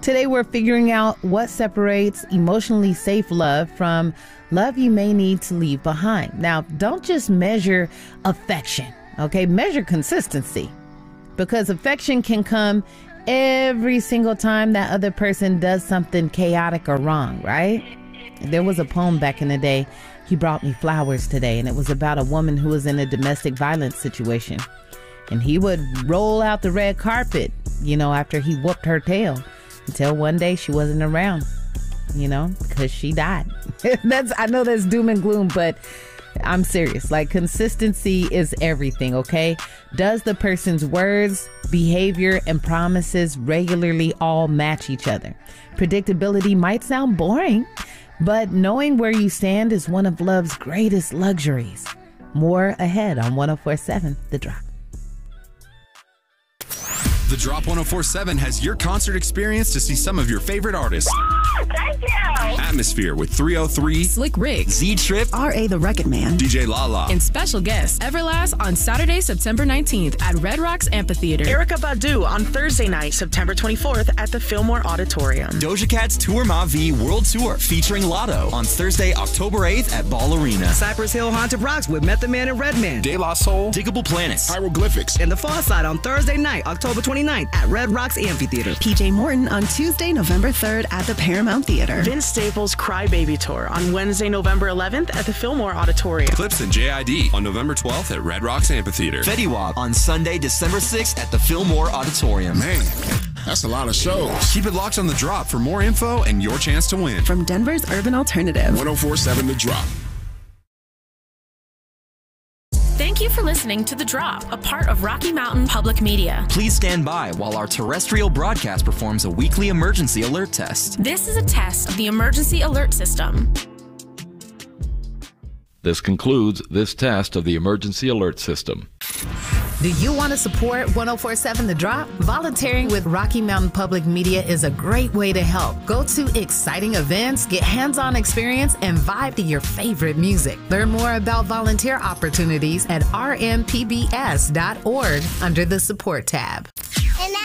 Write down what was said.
Today we're figuring out what separates emotionally safe love from love you may need to leave behind. Now, don't just measure affection, okay? Measure consistency, because affection can come every single time that other person does something chaotic or wrong, right? There was a poem back in the day, He Brought Me Flowers Today, and it was about a woman who was in a domestic violence situation. And he would roll out the red carpet, after he whooped her tail, until one day she wasn't around, because she died. I know that's doom and gloom, but I'm serious. Like, consistency is everything, okay? Does the person's words, behavior, and promises regularly all match each other? Predictability might sound boring, but knowing where you stand is one of love's greatest luxuries. More ahead on 104.7 The Drop. The Drop 104.7 has your concert experience to see some of your favorite artists. Thank you. Atmosphere with 303, Slick Rick, Z-Trip, R.A. the Record Man, DJ Lala, and special guest Everlast on Saturday, September 19th at Red Rocks Amphitheater. Erykah Badu on Thursday night, September 24th at the Fillmore Auditorium. Doja Cat's Tour Ma V World Tour featuring Lotto on Thursday, October 8th at Ball Arena. Cypress Hill Haunted Rocks with Method Man and Redman. De La Soul, Diggable Planets, Hieroglyphics, And The Far Side on Thursday night, October 29th at Red Rocks Amphitheater. PJ Morton on Tuesday, November 3rd at the Paramount Theater. Vince Staples' Cry Baby Tour on Wednesday, November 11th at the Fillmore Auditorium. Clips and JID on November 12th at Red Rocks Amphitheater. Fetty Wap on Sunday, December 6th at the Fillmore Auditorium. Man, that's a lot of shows. Keep it locked on The Drop for more info and your chance to win. From Denver's Urban Alternative. 104.7 The Drop. Thank you for listening to The Drop, a part of Rocky Mountain Public Media. Please stand by while our terrestrial broadcast performs a weekly emergency alert test. This is a test of the emergency alert system. This concludes this test of the emergency alert system. Do you want to support 104.7 The Drop? Volunteering with Rocky Mountain Public Media is a great way to help. Go to exciting events, get hands-on experience, and vibe to your favorite music. Learn more about volunteer opportunities at rmpbs.org under the support tab.